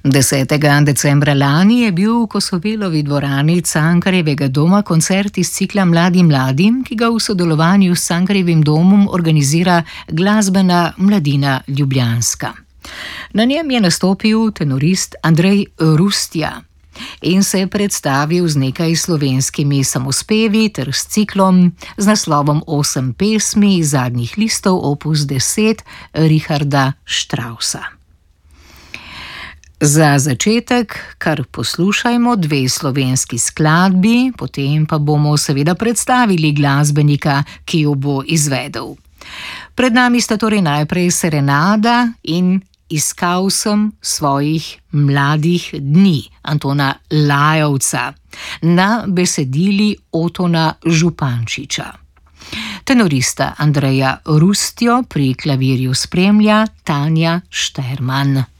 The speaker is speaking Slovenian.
10. decembra lani je bil v Kosovelovi dvorani Cankarjevega doma koncert iz cikla Mladi mladim, ki ga v sodelovanju s Cankarjevim domom organizira Glasbena mladina Ljubljanska. Na njem je nastopil tenorist Andrej Rustja in se je predstavil z nekaj slovenskimi samospevi ter s ciklom z naslovom 8 pesmi iz zadnjih listov opus 10 Richarda Straussa. Za začetek kar poslušajmo 2 slovenski skladbi, potem pa bomo seveda predstavili glasbenika, ki jo bo izvedel. Pred nami sta torej najprej Serenada in Iskal sem svojih mladih dni Antona Lajovca na besedili Otona Župančiča. Tenorista Andreja Rustjo pri klavirju spremlja Tanja Šterman.